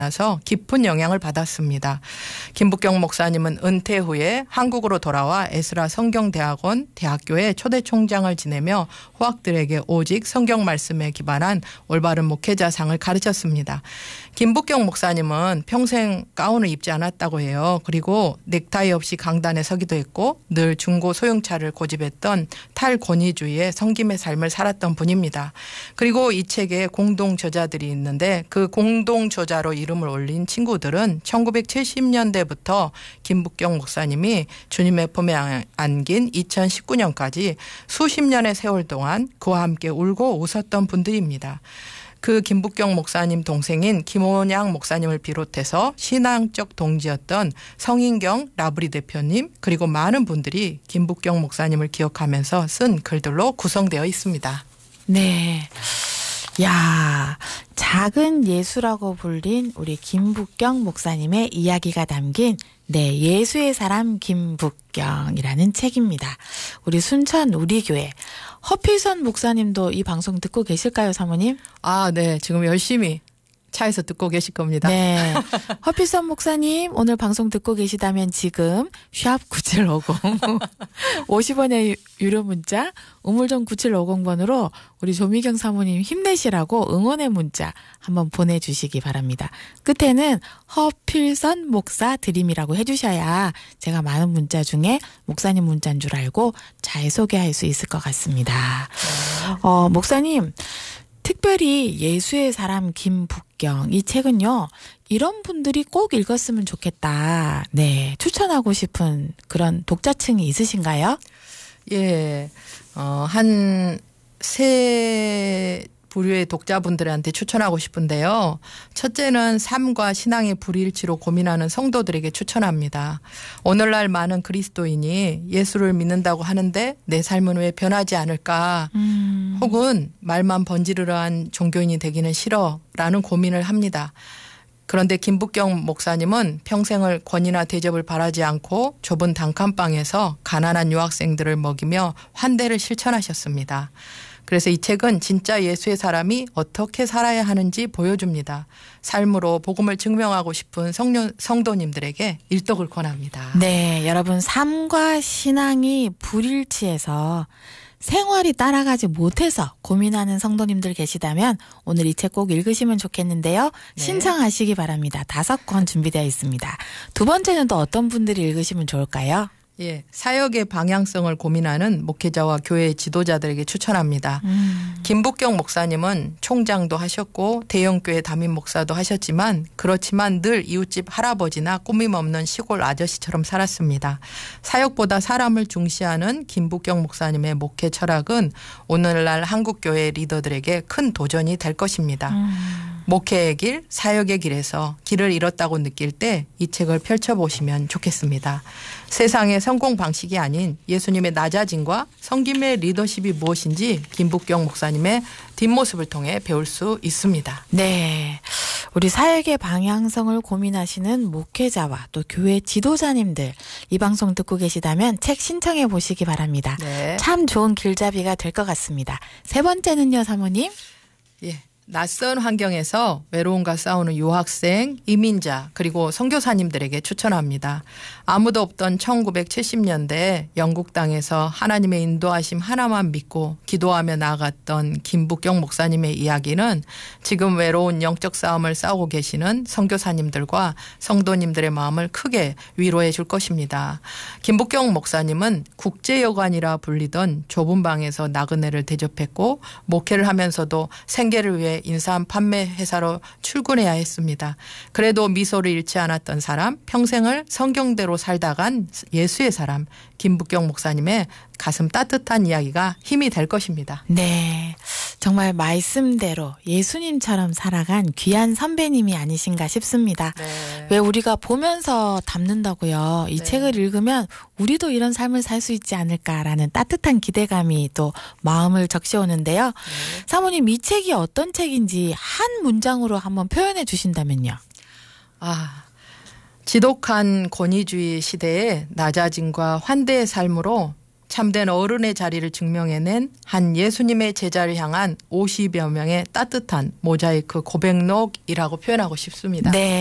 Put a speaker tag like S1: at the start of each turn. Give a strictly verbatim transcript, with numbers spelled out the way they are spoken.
S1: 나서 깊은 영향을 받았습니다. 김북경 목사님은 은퇴 후에 한국으로 돌아와 에스라 성경대학원 대학교의 초대 총장을 지내며 후학들에게 오직 성경 말씀에 기반한 올바른 목회자상을 가르쳤습니다. 김북경 목사님은 평생 가운을 입지 않았다고 해요. 그리고 넥타이 없이 강단에 서기도 했고 늘 중고 소형차를 고집했던 탈권위주의의 성김의 삶을 살았던 분입니다. 그리고 이 책에 공동 저자들이 있는데 그 공동 저자로 이름을 올린 친구들은 천구백칠십 년대부터 김북경 목사님이 주님의 품에 안긴 이천십구 년까지 수십 년의 세월 동안 그와 함께 울고 웃었던 분들입니다. 그 김북경 목사님 동생인 김원양 목사님을 비롯해서 신앙적 동지였던 성인경 라브리 대표님 그리고 많은 분들이 김북경 목사님을 기억하면서 쓴 글들로 구성되어 있습니다.
S2: 네. 야, 작은 예수라고 불린 우리 김북경 목사님의 이야기가 담긴 네, 예수의 사람 김북경이라는 책입니다. 우리 순천 우리교회 허필선 목사님도 이 방송 듣고 계실까요, 사모님?
S1: 아, 네. 지금 열심히 차에서 듣고 계실 겁니다.
S2: 네. 허필선 목사님 오늘 방송 듣고 계시다면 지금 샵 구칠오공 오십 원의 유료 문자 우물정 구칠오공 번으로 우리 조미경 사모님 힘내시라고 응원의 문자 한번 보내주시기 바랍니다. 끝에는 허필선 목사 드림이라고 해주셔야 제가 많은 문자 중에 목사님 문자인 줄 알고 잘 소개할 수 있을 것 같습니다. 어, 목사님 특별히 예수의 사람 김북경 이 책은요. 이런 분들이 꼭 읽었으면 좋겠다. 네, 추천하고 싶은 그런 독자층이 있으신가요?
S1: 예, 어, 한 세 부류의 독자분들한테 추천하고 싶은데요. 첫째는 삶과 신앙의 불일치로 고민하는 성도들에게 추천합니다. 오늘날 많은 그리스도인이 예수를 믿는다고 하는데 내 삶은 왜 변하지 않을까? 음. 혹은 말만 번지르르한 종교인이 되기는 싫어라는 고민을 합니다. 그런데 김북경 목사님은 평생을 권위나 대접을 바라지 않고 좁은 단칸방에서 가난한 유학생들을 먹이며 환대를 실천하셨습니다. 그래서 이 책은 진짜 예수의 사람이 어떻게 살아야 하는지 보여줍니다. 삶으로 복음을 증명하고 싶은 성녀, 성도님들에게 일독을 권합니다.
S2: 네, 여러분 삶과 신앙이 불일치해서 생활이 따라가지 못해서 고민하는 성도님들 계시다면 오늘 이 책 꼭 읽으시면 좋겠는데요. 네. 신청하시기 바랍니다. 다섯 권 준비되어 있습니다. 두 번째는 또 어떤 분들이 읽으시면 좋을까요?
S1: 예, 사역의 방향성을 고민하는 목회자와 교회 지도자들에게 추천합니다. 음. 김북경 목사님은 총장도 하셨고 대형교회 담임 목사도 하셨지만 그렇지만 늘 이웃집 할아버지나 꾸밈 없는 시골 아저씨처럼 살았습니다. 사역보다 사람을 중시하는 김북경 목사님의 목회 철학은 오늘날 한국교회 리더들에게 큰 도전이 될 것입니다. 음. 목회의 길, 사역의 길에서 길을 잃었다고 느낄 때 이 책을 펼쳐보시면 좋겠습니다. 세상의 성공 방식이 아닌 예수님의 낮아짐과 성김의 리더십이 무엇인지 김북경 목사님의 뒷모습을 통해 배울 수 있습니다.
S2: 네, 우리 사역의 방향성을 고민하시는 목회자와 또 교회 지도자님들 이 방송 듣고 계시다면 책 신청해 보시기 바랍니다. 네. 참 좋은 길잡이가 될 것 같습니다. 세 번째는요, 사모님?
S1: 예. 낯선 환경에서 외로움과 싸우는 유학생, 이민자 그리고 선교사님들에게 추천합니다. 아무도 없던 천구백칠십 년대 영국 땅에서 하나님의 인도하심 하나만 믿고 기도하며 나아갔던 김북경 목사님의 이야기는 지금 외로운 영적 싸움을 싸우고 계시는 선교사님들과 성도님들의 마음을 크게 위로해 줄 것입니다. 김북경 목사님은 국제여관이라 불리던 좁은 방에서 나그네를 대접했고 목회를 하면서도 생계를 위해 인삼 판매 회사로 출근해야 했습니다. 그래도 미소를 잃지 않았던 사람, 평생을 성경대로 살다간 예수의 사람 김북경 목사님의 가슴 따뜻한 이야기가 힘이 될 것입니다.
S2: 네, 정말 말씀대로 예수님처럼 살아간 귀한 선배님이 아니신가 싶습니다. 네. 왜 우리가 보면서 담는다고요. 이 네. 책을 읽으면 우리도 이런 삶을 살 수 있지 않을까라는 따뜻한 기대감이 또 마음을 적셔오는데요. 네. 사모님, 이 책이 어떤 책인지 한 문장으로 한번 표현해 주신다면요.
S1: 아, 지독한 권위주의 시대의 낮아짐과 환대의 삶으로 참된 어른의 자리를 증명해낸 한 예수님의 제자를 향한 오십여 명의 따뜻한 모자이크 고백록이라고 표현하고 싶습니다.
S2: 네.